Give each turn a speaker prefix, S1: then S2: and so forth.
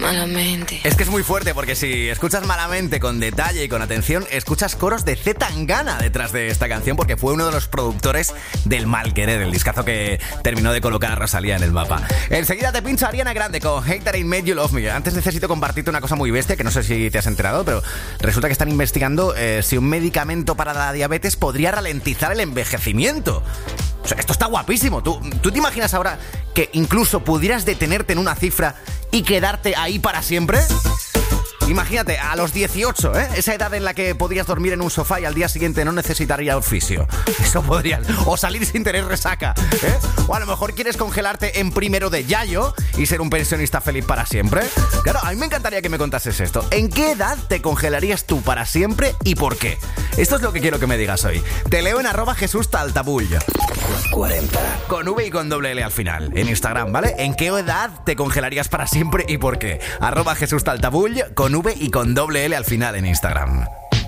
S1: Malamente.
S2: Es que es muy fuerte porque si escuchas Malamente con detalle y con atención, escuchas coros de C. Tangana detrás de esta canción porque fue uno de los productores del Mal Querer, el discazo que terminó de colocar a Rosalía en el mapa. Enseguida te pincho a Ariana Grande con Hater Ain't Made You Love Me. Antes necesito compartirte una cosa muy bestia que no sé si te has enterado, pero resulta que están investigando si un medicamento para la diabetes podría ralentizar el envejecimiento. O sea, esto está guapísimo. ¿Tú te imaginas ahora que incluso pudieras detenerte en una cifra y quedarte ahí para siempre? Imagínate, a los 18, esa edad en la que podrías dormir en un sofá y al día siguiente no necesitar ir al fisio. Eso podrías. O salir sin tener resaca, O a lo mejor quieres congelarte en primero de Yayo y ser un pensionista feliz para siempre. Claro, a mí me encantaría que me contases esto. ¿En qué edad te congelarías tú para siempre y por qué? Esto es lo que quiero que me digas hoy. Te leo en @JesúsTaltabull. 40. Con V y con doble L al final. En Instagram, ¿vale? ¿En qué edad te congelarías para siempre y por qué? @JesúsTaltabull con V y con doble L al final en Instagram.